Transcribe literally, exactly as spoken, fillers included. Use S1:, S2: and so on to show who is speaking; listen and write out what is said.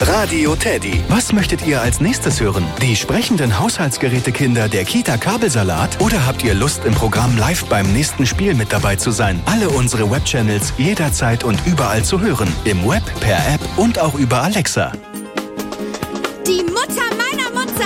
S1: Radio Teddy. Was möchtet ihr als nächstes hören? Die sprechenden Haushaltsgerätekinder der Kita Kabelsalat? Oder habt ihr Lust, im Programm live beim nächsten Spiel mit dabei zu sein? Alle unsere Webchannels jederzeit und überall zu hören. Im Web, per App und auch über Alexa.
S2: Die Mutter meiner